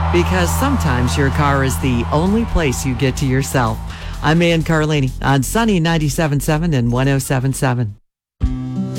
because sometimes your car is the only place you get to yourself. I'm Ann Carlini on Sunny 97.7 and 107.7.